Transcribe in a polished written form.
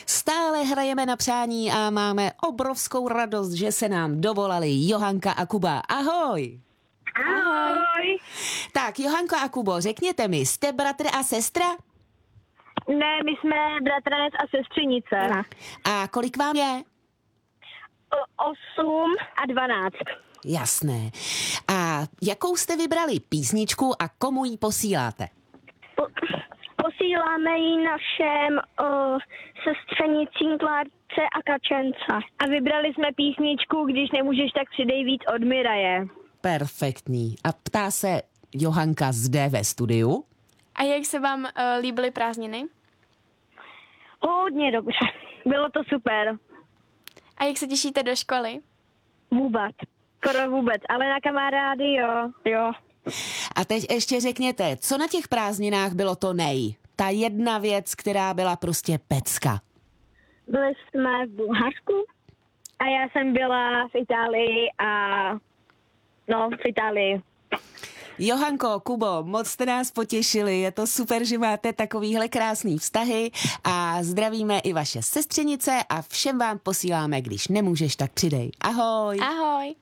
Stále hrajeme na přání a máme obrovskou radost, že se nám dovolali Johanka a Kuba. Ahoj! Ahoj. Tak, Johanko a Kubo, řekněte mi, jste bratr a sestra? Ne, my jsme bratranec a sestřenice. A kolik vám je? 8 a 12. Jasné. A jakou jste vybrali písničku a komu ji posíláte? Posíláme ji našem sestřenicím Klárce a Kačence. A vybrali jsme písničku Když nemůžeš, tak přidej víc od Miraje. Perfektní. A ptá se Johanka zde ve studiu. A jak se vám líbily prázdniny? Hodně dobře. Bylo to super. A jak se těšíte do školy? Vůbec. Skoro vůbec, ale na kamarády jo. A teď ještě řekněte, co na těch prázdninách bylo to ta jedna věc, která byla prostě pecka. Byli jsme v Bulharsku a já jsem byla v Itálii v Itálii. Johanko, Kubo, moc jste nás potěšili, je to super, že máte takovýhle krásný vztahy a zdravíme i vaše sestřenice a všem vám posíláme, když nemůžeš, tak přidej. Ahoj! Ahoj!